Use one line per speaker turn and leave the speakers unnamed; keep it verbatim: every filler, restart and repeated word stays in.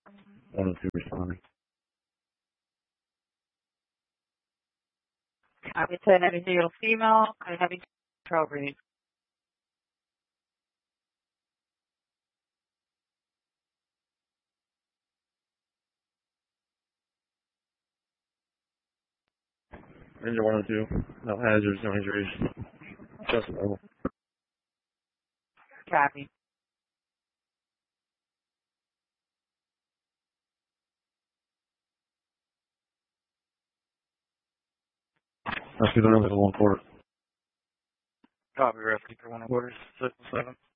One and two responding.
Copy ten, heavy zero female, and heavy control read.
Ranger one and two. No hazards, no injuries. Just level.
Copy.
Rescue the room at one quarter.
Copy, rescue for one quarter, six seven.